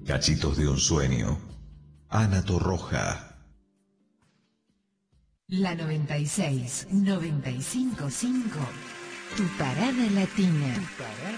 Cachitos de un sueño. Ana Torroja. La 96, 95.5, tu parada latina.